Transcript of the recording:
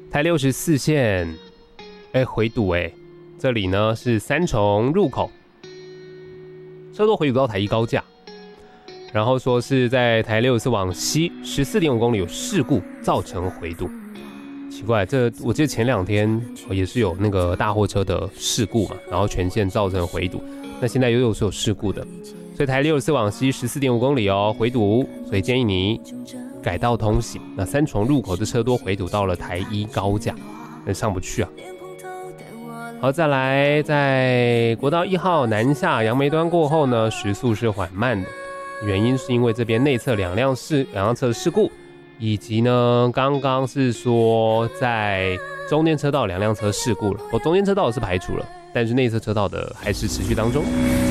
台64线，回堵这里呢是三重入口，车多回堵到台一高架，然后说是在台64往西14.5公里有事故造成回堵。奇怪，这我记得前2天也是有那个大货车的事故嘛，然后全线造成回堵。那现在又是有事故的，所以台64往西14.5公里回堵，所以建议你改道通行。那三重入口的车多回堵到了台一高架，那上不去啊。好，再来在国道1号南下杨梅端过后呢，时速是缓慢的，原因是因为这边内侧两辆车的事故。以及呢，刚刚是说在中间车道2辆车事故了，中间车道是排除了，但是内侧车道的还是持续当中。